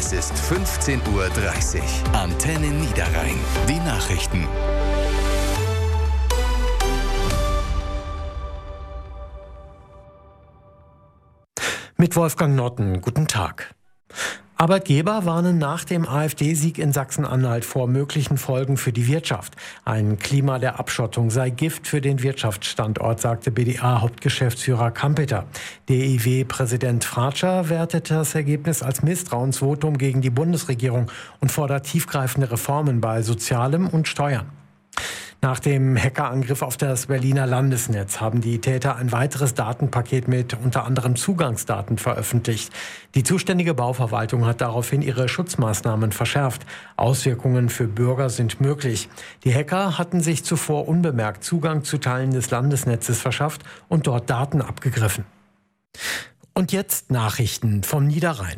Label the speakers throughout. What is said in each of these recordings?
Speaker 1: Es ist 15:30 Uhr. Antenne Niederrhein. Die Nachrichten.
Speaker 2: Mit Wolfgang Notten. Guten Tag. Arbeitgeber warnen nach dem AfD-Sieg in Sachsen-Anhalt vor möglichen Folgen für die Wirtschaft. Ein Klima der Abschottung sei Gift für den Wirtschaftsstandort, sagte BDA-Hauptgeschäftsführer Kampeter. DIW-Präsident Fratscher wertet das Ergebnis als Misstrauensvotum gegen die Bundesregierung und fordert tiefgreifende Reformen bei Sozialem und Steuern. Nach dem Hackerangriff auf das Berliner Landesnetz haben die Täter ein weiteres Datenpaket mit unter anderem Zugangsdaten veröffentlicht. Die zuständige Bauverwaltung hat daraufhin ihre Schutzmaßnahmen verschärft. Auswirkungen für Bürger sind möglich. Die Hacker hatten sich zuvor unbemerkt Zugang zu Teilen des Landesnetzes verschafft und dort Daten abgegriffen. Und jetzt Nachrichten vom Niederrhein.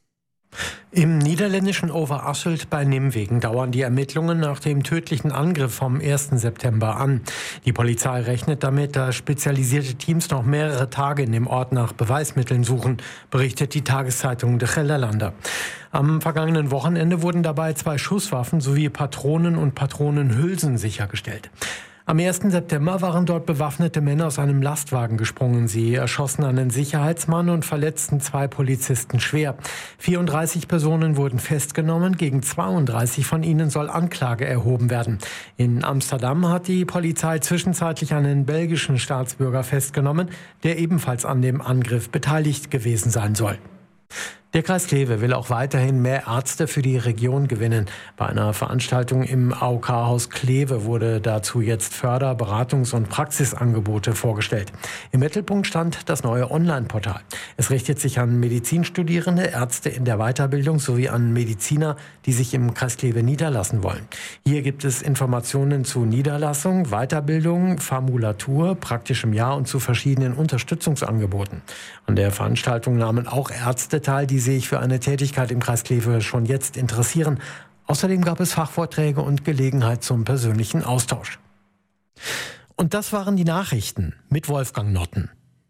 Speaker 2: Im niederländischen Overasselt bei Nimwegen dauern die Ermittlungen nach dem tödlichen Angriff vom 1. September an. Die Polizei rechnet damit, dass spezialisierte Teams noch mehrere Tage in dem Ort nach Beweismitteln suchen, berichtet die Tageszeitung De Gelderlander. Am vergangenen Wochenende wurden dabei 2 Schusswaffen sowie Patronen und Patronenhülsen sichergestellt. Am 1. September waren dort bewaffnete Männer aus einem Lastwagen gesprungen. Sie erschossen einen Sicherheitsmann und verletzten 2 Polizisten schwer. 34 Personen wurden festgenommen. Gegen 32 von ihnen soll Anklage erhoben werden. In Amsterdam hat die Polizei zwischenzeitlich einen belgischen Staatsbürger festgenommen, der ebenfalls an dem Angriff beteiligt gewesen sein soll. Der Kreis Kleve will auch weiterhin mehr Ärzte für die Region gewinnen. Bei einer Veranstaltung im AOK-Haus Kleve wurde dazu jetzt Förder-, Beratungs- und Praxisangebote vorgestellt. Im Mittelpunkt stand das neue Online-Portal. Es richtet sich an Medizinstudierende, Ärzte in der Weiterbildung sowie an Mediziner, die sich im Kreis Kleve niederlassen wollen. Hier gibt es Informationen zu Niederlassung, Weiterbildung, Formulatur, praktischem Jahr und zu verschiedenen Unterstützungsangeboten. An der Veranstaltung nahmen auch Ärzte teil, die sich für eine Tätigkeit im Kreis Kleve schon jetzt interessieren. Außerdem gab es Fachvorträge und Gelegenheit zum persönlichen Austausch. Und das waren die Nachrichten mit Wolfgang Notten.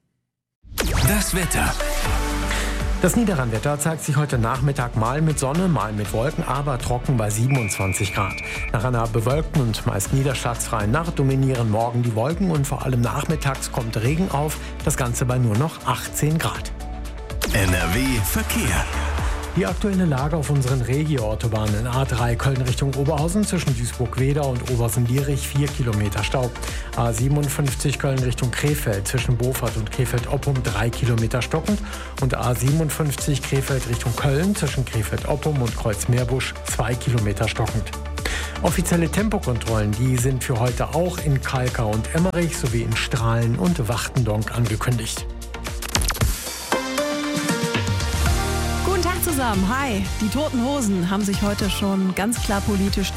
Speaker 1: Das Wetter.
Speaker 2: Das Niederrhein-Wetter zeigt sich heute Nachmittag mal mit Sonne, mal mit Wolken, aber trocken bei 27 Grad. Nach einer bewölkten und meist niederschlagsfreien Nacht dominieren morgen die Wolken und vor allem nachmittags kommt Regen auf, das Ganze bei nur noch 18 Grad.
Speaker 1: NRW Verkehr.
Speaker 2: Die aktuelle Lage auf unseren Regio-Autobahnen. A3 Köln Richtung Oberhausen zwischen Duisburg-Wedau und Obersen-Lierich 4 Kilometer Stau. A57 Köln Richtung Krefeld zwischen Beaufort und Krefeld-Oppum 3 Kilometer stockend. Und A57 Krefeld Richtung Köln zwischen Krefeld-Oppum und Kreuzmeerbusch 2 Kilometer stockend. Offizielle Tempokontrollen, die sind für heute auch in Kalkar und Emmerich sowie in Strahlen und Wachtendonk angekündigt.
Speaker 3: Guten Tag zusammen, hi. Die Toten Hosen haben sich heute schon ganz klar politisch